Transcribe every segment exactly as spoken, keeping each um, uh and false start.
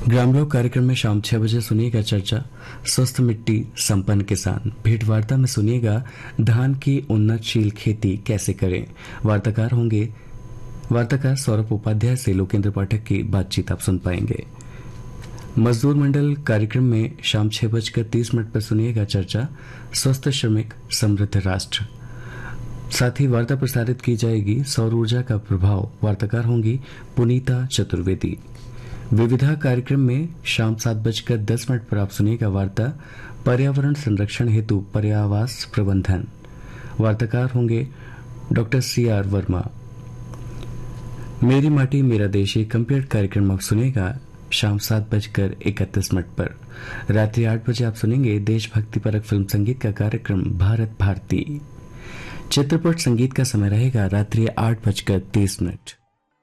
ग्रामलोक कार्यक्रम में शाम छह बजे सुनिएगा चर्चा स्वस्थ मिट्टी संपन्न किसान। भेंट वार्ता में सुनिएगा धान की उन्नतशील खेती कैसे करें। वार्ताकार होंगे वार्ताकार सौरभ उपाध्याय से लोकेंद्र पाठक की बातचीत आप सुन पाएंगे। मजदूर मंडल कार्यक्रम में शाम छह बजकर तीस मिनट पर सुनिएगा चर्चा स्वस्थ श्रमिक समृद्ध राष्ट्र। साथ ही वार्ता प्रसारित की जाएगी सौर ऊर्जा का प्रभाव। वार्ताकार होंगी पुनीता चतुर्वेदी। विविधा कार्यक्रम में शाम सात बजकर दस मिनट पर आप सुनिएगा वार्ता पर्यावरण संरक्षण हेतु पर्यावास प्रबंधन। वार्ताकार होंगे डॉक्टर सी आर वर्मा। मेरी माटी मेरा देश एक कंप्लीट कार्यक्रम आप सुनेगा शाम सात बजकर इकतीस मिनट पर। रात्रि आठ बजे आप सुनेंगे देशभक्ति परक फिल्म संगीत का कार्यक्रम भारत भारती। चित्रपट संगीत का समय रहेगा रात्रि आठ बजकर तीस मिनट।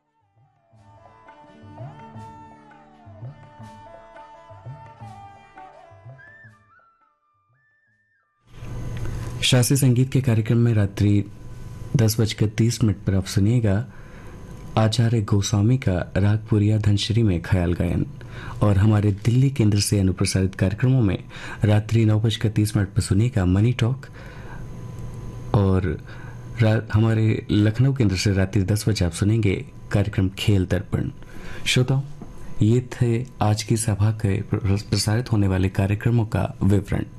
शास्त्रीय संगीत के कार्यक्रम में रात्रि दस बजकर तीस मिनट पर आप सुनिएगा आचार्य गोस्वामी का रागपुरिया धनश्री में ख्याल गायन। और हमारे दिल्ली केंद्र से अनुप्रसारित कार्यक्रमों में रात्रि नौ बजकर तीस मिनट पर सुनिएगा मनी टॉक। और हमारे लखनऊ केंद्र से रात्रि दस बजे आप सुनेंगे कार्यक्रम खेल दर्पण। श्रोताओं, ये थे आज की सभा के प्रसारित होने वाले कार्यक्रमों का विवरण।